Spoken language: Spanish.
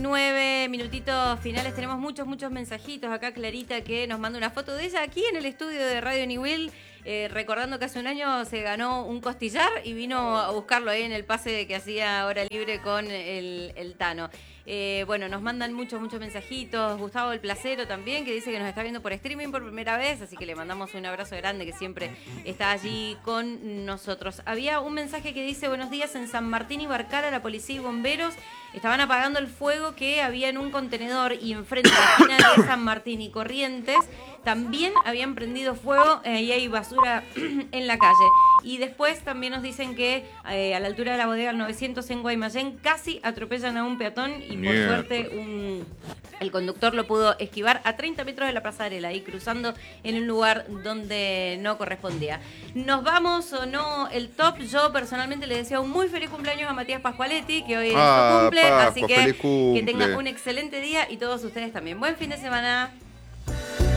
9 minutitos finales. Tenemos muchos mensajitos. Acá Clarita que nos manda una foto de ella aquí en el estudio de Radio Niwil, recordando que hace un año se ganó un costillar y vino a buscarlo ahí en el pase que hacía Hora Libre con el Tano. Bueno, nos mandan muchos mensajitos. Gustavo el Placero también, que dice que nos está viendo por streaming por primera vez, así que le mandamos un abrazo grande, que siempre está allí con nosotros. Había un mensaje que dice: buenos días, en San Martín y Barcara la policía y bomberos estaban apagando el fuego que había en un contenedor, y enfrente de la esquina de San Martín y Corrientes también habían prendido fuego y hay basura en la calle. Y después también nos dicen que a la altura de la bodega 900 en Guaymallén casi atropellan a un peatón y por suerte el conductor lo pudo esquivar a 30 metros de la pasarela, ahí cruzando en un lugar donde no correspondía. ¿Nos vamos o no el top? Yo personalmente le deseo un muy feliz cumpleaños a Matías Pascualetti, que hoy es su cumple, así que tenga un excelente día, y todos ustedes también. Buen fin de semana.